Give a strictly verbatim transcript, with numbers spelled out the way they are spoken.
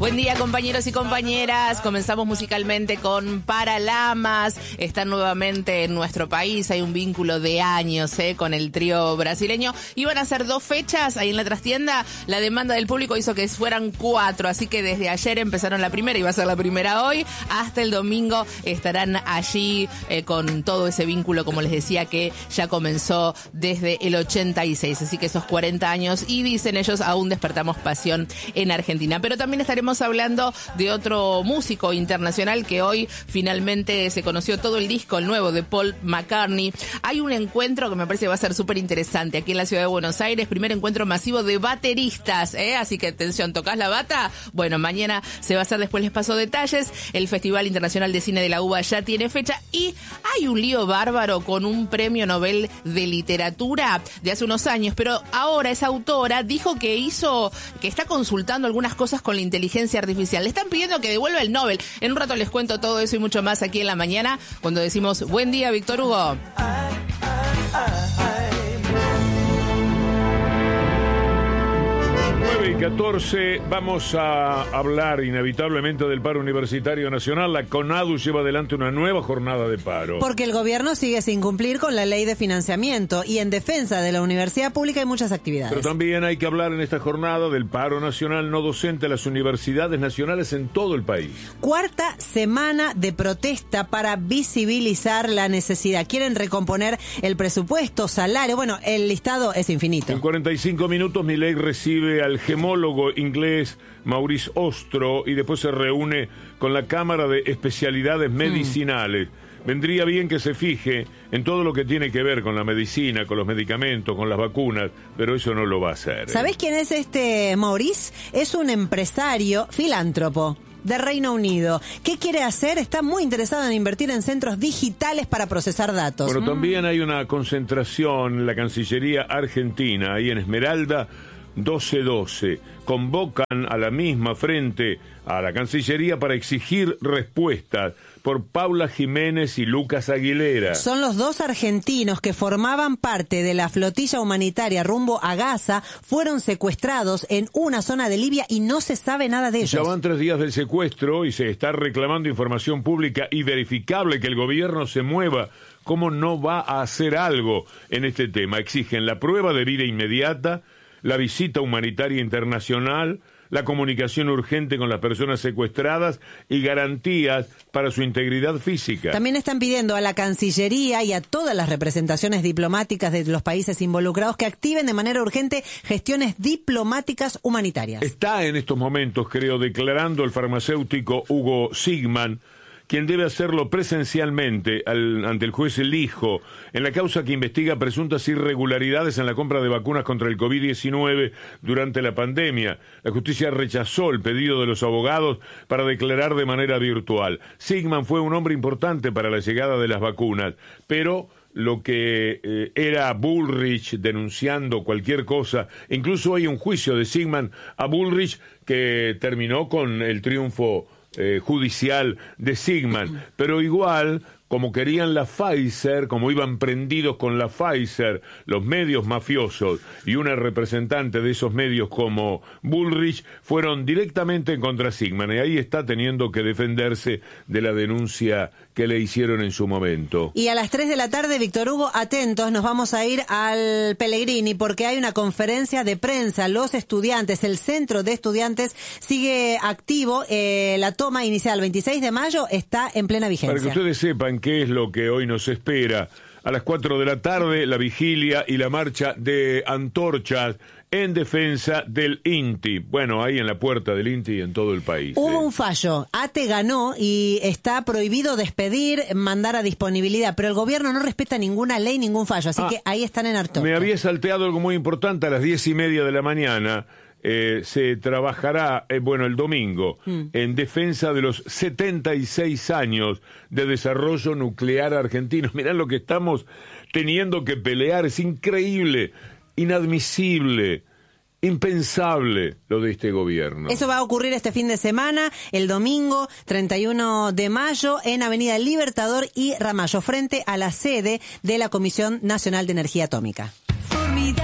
Buen día, compañeros y compañeras. Comenzamos musicalmente con Paralamas. Están nuevamente en nuestro país. Hay un vínculo de años eh, con el trío brasileño. Iban a ser dos fechas ahí en la trastienda. La demanda del público hizo que fueran cuatro. Así que desde ayer empezaron la primera. Iba a ser la primera hoy. Hasta el domingo estarán allí eh, con todo ese vínculo, como les decía, que ya comenzó desde el ochenta y seis. Así que esos cuarenta años. Y dicen ellos, aún despertamos pasión en Argentina. Pero también estaremos hablando de otro músico internacional que hoy finalmente se conoció todo el disco, el nuevo de Paul McCartney. Hay un encuentro que me parece que va a ser súper interesante aquí en la ciudad de Buenos Aires, primer encuentro masivo de bateristas, ¿eh? Así que atención, ¿tocás la bata? Bueno, mañana se va a hacer, después les paso detalles. El Festival Internacional de Cine de la UBA ya tiene fecha y hay un lío bárbaro con un premio Nobel de Literatura de hace unos años, pero ahora esa autora dijo que hizo, que está consultando algunas cosas con la inteligencia artificial. Le están pidiendo que devuelva el Nobel. En un rato les cuento todo eso y mucho más aquí en la mañana, cuando decimos buen día, Víctor Hugo. nueve y catorce, vamos a hablar inevitablemente del paro universitario nacional. La CONADU lleva adelante una nueva jornada de paro. Porque el gobierno sigue sin cumplir con la ley de financiamiento y en defensa de la universidad pública hay muchas actividades. Pero también hay que hablar en esta jornada del paro nacional no docente a las universidades nacionales en todo el país. Cuarta semana de protesta para visibilizar la necesidad. Quieren recomponer el presupuesto, salario. Bueno, el listado es infinito. En cuarenta y cinco minutos Milei recibe al gemólogo inglés Maurice Ostro y después se reúne con la Cámara de Especialidades Medicinales. Mm. Vendría bien que se fije en todo lo que tiene que ver con la medicina, con los medicamentos, con las vacunas, pero eso no lo va a hacer. ¿Sabés quién es este Maurice? Es un empresario filántropo de Reino Unido. ¿Qué quiere hacer? Está muy interesado en invertir en centros digitales para procesar datos. Bueno, mm. también hay una concentración en la Cancillería Argentina, ahí en Esmeralda doce doce. Convocan a la misma frente a la Cancillería para exigir respuestas por Paula Jiménez y Lucas Aguilera. Son los dos argentinos que formaban parte de la flotilla humanitaria rumbo a Gaza, fueron secuestrados en una zona de Libia y no se sabe nada de ellos. Ya van tres días del secuestro y se está reclamando información pública y verificable, que el gobierno se mueva. ¿Cómo no va a hacer algo en este tema? Exigen la prueba de vida inmediata, la visita humanitaria internacional, la comunicación urgente con las personas secuestradas y garantías para su integridad física. También están pidiendo a la Cancillería y a todas las representaciones diplomáticas de los países involucrados que activen de manera urgente gestiones diplomáticas humanitarias. Está en estos momentos, creo, declarando el farmacéutico Hugo Sigman, quien debe hacerlo presencialmente al, ante el juez Lijo en la causa que investiga presuntas irregularidades en la compra de vacunas contra el COVID diecinueve durante la pandemia. La justicia rechazó el pedido de los abogados para declarar de manera virtual. Sigman fue un hombre importante para la llegada de las vacunas, pero lo que eh, era Bullrich denunciando cualquier cosa, incluso hay un juicio de Sigman a Bullrich que terminó con el triunfo Eh, judicial de Sigman, pero igual, como querían la Pfizer, como iban prendidos con la Pfizer, los medios mafiosos y una representante de esos medios como Bullrich, fueron directamente en contra Sigman, y ahí está teniendo que defenderse de la denuncia que le hicieron en su momento. Y a las tres de la tarde, Víctor Hugo, atentos, nos vamos a ir al Pellegrini porque hay una conferencia de prensa. Los estudiantes, el centro de estudiantes sigue activo, eh, la toma inicial veintiséis de mayo está en plena vigencia. Para que ustedes sepan qué es lo que hoy nos espera, a las cuatro de la tarde la vigilia y la marcha de antorchas en defensa del INTI. Bueno, ahí en la puerta del INTI y en todo el país. Hubo eh. un fallo, ATE ganó y está prohibido despedir, mandar a disponibilidad, pero el gobierno no respeta ninguna ley, ningún fallo, así ah, que ahí están en harto. Me había salteado algo muy importante. A las diez y media de la mañana eh, se trabajará, eh, bueno, el domingo, mm. en defensa de los setenta y seis años de desarrollo nuclear argentino. Mirá lo que estamos teniendo que pelear, es increíble, inadmisible, impensable lo de este gobierno. Eso va a ocurrir este fin de semana, el domingo treinta y uno de mayo, en Avenida Libertador y Ramallo, frente a la sede de la Comisión Nacional de Energía Atómica.